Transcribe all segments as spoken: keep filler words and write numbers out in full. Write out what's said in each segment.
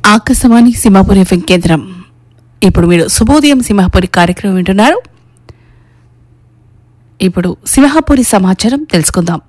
Akashvani Simhapuri FM కేంద్రం. ఇప్పుడు మీరు శుభోదయం సింహాపురి కార్యక్రమం వింటున్నారు. ఇప్పుడు సింహాపురి సమాచారం తెలుసుకుందాం.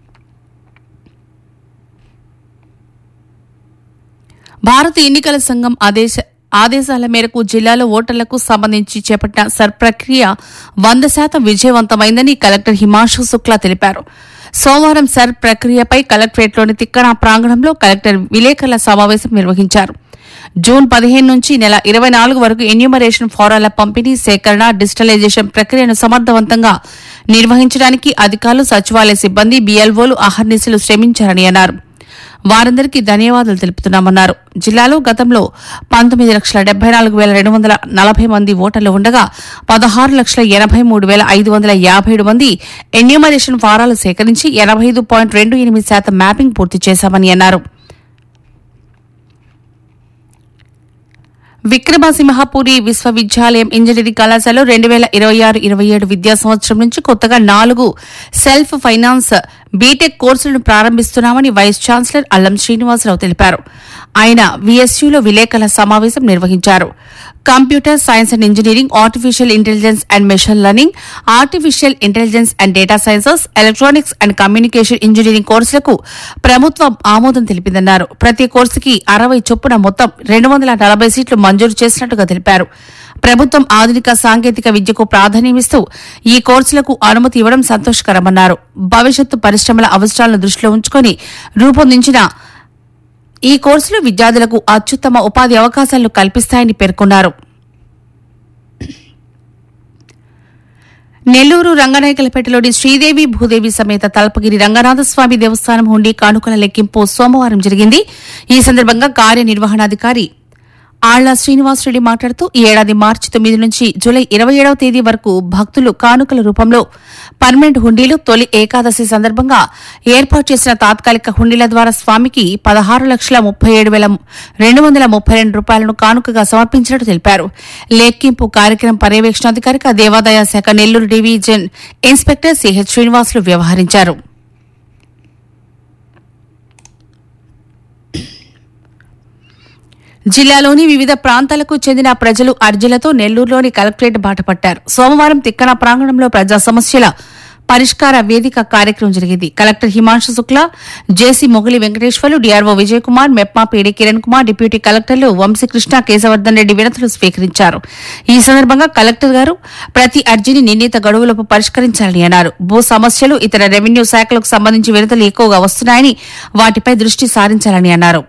భారత ఎన్నికల సంఘం ఆదేశ ఆదేశాల మేరకు జిల్లాలో ఓటర్లకు సంబంధించి చేపట్టిన సర్ ప్రక్రియ వంద శాతం విజయవంతమైందని కలెక్టర్ హిమాంశు శుక్లా తెలిపారు. సోమవారం సర్ ప్రక్రియపై కలెక్టరేట్లోని తిక్కన ప్రాంగణంలో కలెక్టర్ విలేకరుల సమావేశం నిర్వహించారు. జూన్ పదిహేను నుంచి నెల ఇరవై నాలుగు వరకు ఎన్యూమరేషన్ ఫారాల పంపిణీ, సేకరణ, డిజిటలైజేషన్ ప్రక్రియను సమర్థవంతంగా నిర్వహించడానికి అధికారులు, సచివాలయ సిబ్బంది, బీఎల్ఓలు అహర్నిశలు శ్రమించారని అన్నారు. వారందరికీ ధన్యవాదాలు తెలుపుతున్నామన్నారు. జిల్లాలో గతంలో పంతొమ్మిది లక్షల డెబ్బై నాలుగు వేల రెండు వందల నలభై మంది ఓటర్లు ఉండగా పదహారు లక్షల ఎనభై మూడు వేల ఐదు వందల యాభై ఏడు మంది ఎన్యూమరేషన్ ఫారాలు సేకరించి ఎనభై ఐదు పాయింట్ రెండు ఎనిమిది శాతం మ్యాపింగ్ పూర్తి చేశామని అన్నారు. విక్రమసింహపురి విశ్వవిద్యాలయం ఇంజనీరింగ్ కళాశాలలో రెండు వేల ఇరవై ఆరు ఇరవై ఏడు విద్యా సంవత్సరం నుంచి కొత్తగా నాలుగు సెల్ఫ్ ఫైనాన్స్ బీటెక్ కోర్సులను ప్రారంభిస్తున్నామని వైస్ ఛాన్సలర్ అల్లం శ్రీనివాసరావు తెలిపారు. ఆయన వీఎస్యూలో విలేకరుల సమావేశం నిర్వహించారు. Computer science and engineering, artificial intelligence and machine learning, artificial intelligence and data sciences, electronics and communication engineering కోర్సులకు ప్రభుత్వం ఆమోదం తెలిపిందన్నారు. ప్రతి కోర్సుకి అరవై చొప్పున మొత్తం రెండు వందల నలభై సీట్లు మంజూరు చేసినట్టుగా తెలిపారు. ప్రభుత్వం ఆధునిక సాంకేతిక విద్యకు ప్రాధాన్యమిస్తూ ఈ కోర్సులకు అనుమతి ఇవ్వడం సంతోషకరమన్నారు. భవిష్యత్తు పరిశ్రమల అవసరాలను దృష్టిలో ఉంచుకుని రూపొందించిన ఈ కోర్సులు విద్యార్థులకు అత్యుత్తమ ఉపాధి అవకాశాలను కల్పిస్తాయని పేర్కొన్నారు. నెల్లూరు రంగనాయకులపేటలోని శ్రీదేవి భూదేవి సమేత తల్పగిరి రంగనాథస్వామి దేవస్థానం హుండీ కానుకల లెక్కింపు సోమవారం జరిగింది. ఈ సందర్భంగా కార్యనిర్వహణాధికారి ఆళ్ల శ్రీనివాసరెడ్డి మాట్లాడుతూ ఈ ఏడాది మార్చి తొమ్మిది నుంచి జూలై ఇరవై ఏడవ తేదీ వరకు భక్తులు కానుకల రూపంలో పర్మనెంట్ హుండీలు, తొలి ఏకాదశి సందర్భంగా ఏర్పాటు చేసిన తాత్కాలిక హుండీల ద్వారా స్వామికి పదహారు లక్షల ముప్పై ఏడు వేల రెండు వందల ముప్పై రెండు రూపాయలను కానుకగా సమర్పించినట్టు తెలిపారు. లెక్కింపు కార్యక్రమం పర్యవేక్షణాధికారిగా దేవాదాయ శాఖ Nellore division inspector CH Srinivasulu వ్యవహరించారు. జిల్లాలోని వివిధ ప్రాంతాలకు చెందిన ప్రజలు అర్జీలతో నెల్లూరులోని కలెక్టరేట్ బాటపట్టారు. సోమవారం తిక్కన ప్రాంగణంలో ప్రజా సమస్యల పరిష్కార వేదిక కార్యక్రమం జరిగింది. కలెక్టర్ హిమాంశు శుక్లా, జేసీ మొగలి Venkateswarlu, DRO Vijay Kumar, MEPMA PD Kiran Kumar, deputy కలెక్టర్లు వంశీకృష్ణ, కేశవర్ధన్ రెడ్డి వినతులు స్వీకరించారు. ఈ సందర్భంగా కలెక్టర్ గారు ప్రతి అర్జీని నిర్ణీత గడువులోపు పరిష్కరించాలని అన్నారు. భూ సమస్యలు, ఇతర రెవెన్యూ శాఖలకు సంబంధించి వినతులు ఎక్కువగా వస్తున్నాయని వాటిపై దృష్టి సారించాలని అన్నారు.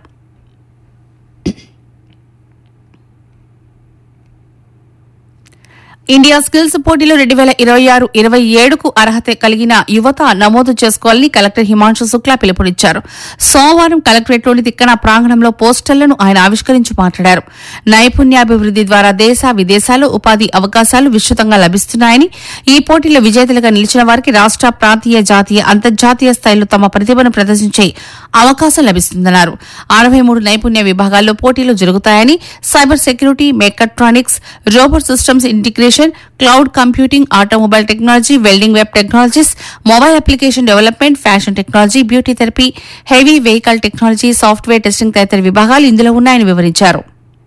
ఇండియా స్కిల్స్ పోటీలో రెండు వేల ఇరవై ఆరు ఇరవై ఏడుకు అర్హత కలిగిన యువత నమోదు చేసుకోవాలని కలెక్టర్ హిమాంశు శుక్లా పిలుపునిచ్చారు. సోమవారం కలెక్టరేట్లోని తిక్కన ప్రాంగణంలో పోస్టర్లను ఆయన ఆవిష్కరించి మాట్లాడారు. నైపుణ్యాభివృద్ది ద్వారా దేశ విదేశాల్లో ఉపాధి అవకాశాలు విస్తృతంగా లభిస్తున్నాయని, ఈ పోటీలో విజేతలుగా నిలిచిన వారికి రాష్ట, ప్రాంతీయ, జాతీయ, అంతర్జాతీయ స్థాయిలో తమ ప్రతిభను ప్రదర్శించే అవకాశం లభిస్తుందన్నారు. అరవై మూడు నైపుణ్య విభాగాల్లో పోటీలు జరుగుతాయని, cyber security, mechatronics, robot systems integration, cloud computing, automobile technology, welding web technologies, mobile application development, fashion technology, beauty therapy, heavy vehicle technology, software testing తదితర విభాగాలు ఇందులో ఉన్నాయని వివరించారు.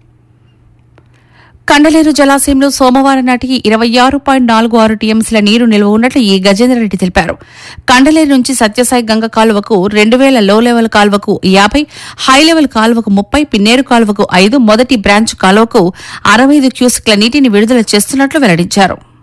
కండలేరు జలాశయంలో సోమవారం నాటికి ఇరవై ఆరు పాయింట్ నాలుగు ఆరు టీఎంసీల నీరు నిల్వ ఉన్నట్లు ఈ గజేంద్రరెడ్డి తెలిపారు. కండలేరు నుంచి సత్యసాయి గంగ కాలువకు రెండు వేల లో లెవెల్ కాలువకు యాభై, హై లెవెల్ కాలువకు ముప్పై, పిన్నేరు కాలువకు ఐదు, మొదటి బ్రాంచ్ కాలువకు అరవై ఐదు క్యూసెక్ల నీటిని విడుదల చేస్తున్నట్లు వెల్లడించారు.